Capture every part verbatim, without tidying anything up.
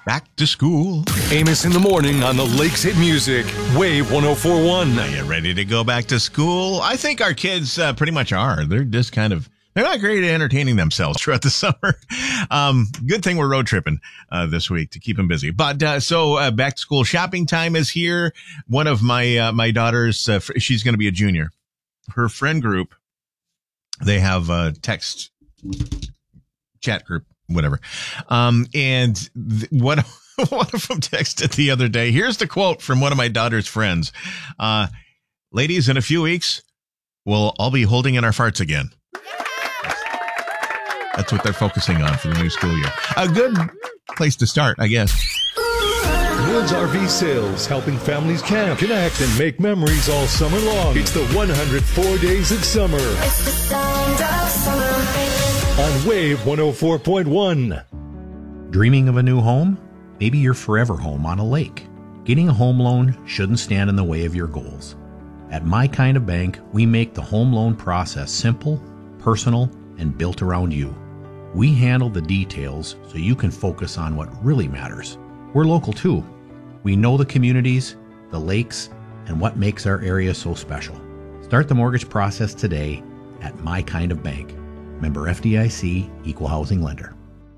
back to school. Amos in the morning on the Lakes Hit Music. Wave one oh four point one. Are you ready to go back to school? I think our kids uh, pretty much are. They're just kind of, they're not great at entertaining themselves throughout the summer. Um, good thing we're road tripping uh, this week to keep them busy. But uh, so uh, back to school shopping time is here. One of my uh, my daughters, uh, she's going to be a junior. Her friend group, they have a text chat group, whatever. Um, and th- what one of them texted the other day. Here's the quote from one of my daughter's friends. Uh, ladies, in a few weeks, we'll all be holding in our farts again. That's what they're focusing on for the new school year. A good place to start, I guess. Woods R V Sales, helping families camp, connect, and make memories all summer long. It's the one hundred four days of summer. It's the sound of summer. On Wave one oh four point one. Dreaming of a new home? Maybe your forever home on a lake. Getting a home loan shouldn't stand in the way of your goals. At My Kind of Bank, we make the home loan process simple, personal, and built around you. We handle the details so you can focus on what really matters. We're local too. We know the communities, the lakes, and what makes our area so special. Start the mortgage process today at My Kind of Bank. Member F D I C, Equal Housing Lender.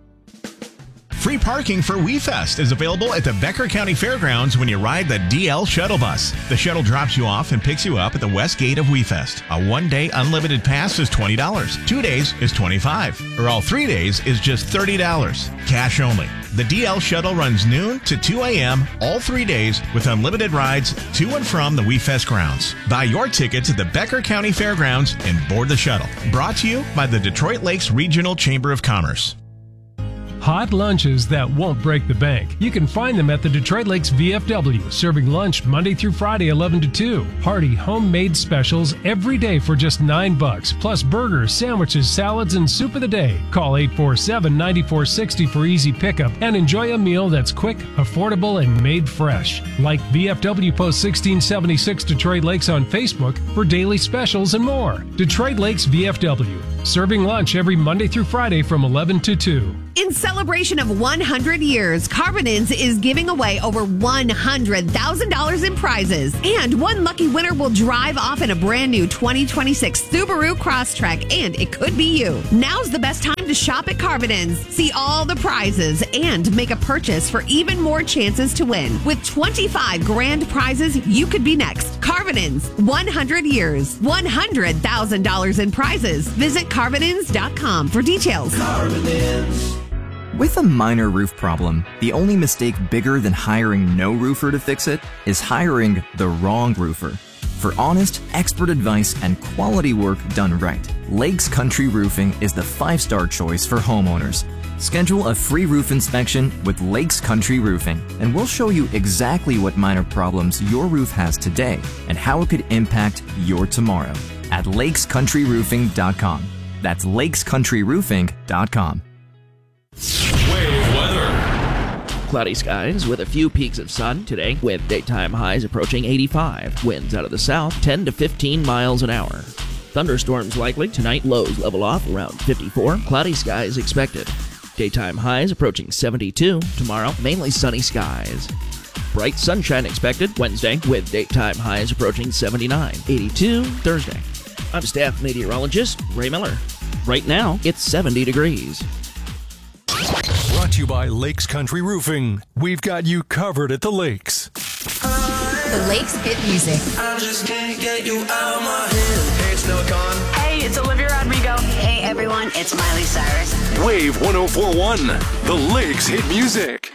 Free parking for WeFest is available at the Becker County Fairgrounds when you ride the D L Shuttle Bus. The shuttle drops you off and picks you up at the west gate of WeFest. A one-day unlimited pass is twenty dollars. Two days is twenty-five dollars. Or all three days is just thirty dollars. Cash only. The D L Shuttle runs noon to two a.m. all three days with unlimited rides to and from the WeFest grounds. Buy your tickets at the Becker County Fairgrounds and board the shuttle. Brought to you by the Detroit Lakes Regional Chamber of Commerce. Hot lunches that won't break the bank. You can find them at the Detroit Lakes V F W, serving lunch Monday through Friday, eleven to two. Hearty homemade specials every day for just nine bucks, plus burgers, sandwiches, salads, and soup of the day. Call eight four seven, nine four six zero for easy pickup and enjoy a meal that's quick, affordable, and made fresh. Like V F W Post sixteen seventy-six Detroit Lakes on Facebook for daily specials and more. Detroit Lakes V F W, serving lunch every Monday through Friday from eleven to two. In celebration of one hundred years, Carvin's is giving away over one hundred thousand dollars in prizes. And one lucky winner will drive off in a brand new twenty twenty-six Subaru Crosstrek, and it could be you. Now's the best time to shop at Carvin's. See all the prizes and make a purchase for even more chances to win. With twenty-five grand prizes, you could be next. Carvin's, one hundred years, one hundred thousand dollars in prizes. Visit carvinins dot com for details. Carvin's. With a minor roof problem, the only mistake bigger than hiring no roofer to fix it is hiring the wrong roofer. For honest, expert advice and quality work done right, Lakes Country Roofing is the five-star choice for homeowners. Schedule a free roof inspection with Lakes Country Roofing, and we'll show you exactly what minor problems your roof has today and how it could impact your tomorrow at lakes country roofing dot com. That's lakes country roofing dot com. Wave weather. Cloudy skies with a few peaks of sun today, with daytime highs approaching eighty-five. Winds out of the south, ten to fifteen miles an hour. Thunderstorms likely tonight, lows level off around fifty-four. Cloudy skies expected. Daytime highs approaching seventy-two. Tomorrow, mainly sunny skies. Bright sunshine expected Wednesday, with daytime highs approaching seventy-nine. eighty-two Thursday. I'm staff meteorologist Ray Miller. Right now, it's seventy degrees. Brought to you by Lakes Country Roofing. We've got you covered at the lakes. The Lakes Hit Music. I just can't get you out of my head. Hey, it's Noah Kahan. Hey, it's Olivia Rodrigo. Hey, everyone, it's Miley Cyrus. Wave one oh four point one, the Lakes Hit Music.